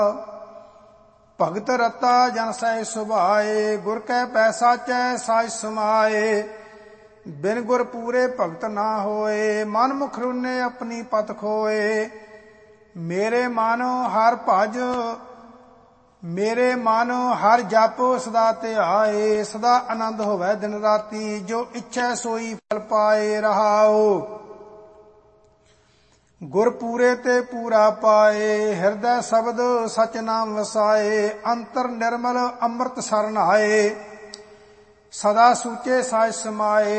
ਭਗਤ ਰਤਾ ਜਨ ਸਹਿ ਸੁਭਾਏ, ਗੁਰ ਕੈ ਪੈਸਾ ਚੈ ਸਾਜ ਸਮਾਏ। ਬਿਨ ਗੁਰ ਪੂਰੇ ਭਗਤ ਨਾ ਹੋਏ, ਮਨ ਮੁਖ ਰੁਨੇ ਆਪਣੀ ਪਤ ਖੋਏ। ਮੇਰੇ ਮਨ ਹਰ ਭਜ, ਮੇਰੇ ਮਨ ਹਰ ਜਪ ਸਦਾ ਧਿਆਏ। ਸਦਾ ਆਨੰਦ ਹੋਵੇ ਦਿਨ ਰਾਤੀ, ਜੋ ਇੱਛੈ ਸੋਈ ਫਲ ਪਾਏ। ਰਹਾਓ ਗੁਰ ਪੂਰੇ ਤੇ ਪੂਰਾ ਪਾਏ, ਹਿਰਦੈ ਸ਼ਬਦ ਸਚ ਨਾਮ ਵਸਾਏ। ਅੰਤਰ ਨਿਰਮਲ ਅੰਮ੍ਰਿਤ ਸਰਨ ਆਏ, ਸਦਾ ਸੂਚੇ ਸਾਜ ਸਮਾਏ।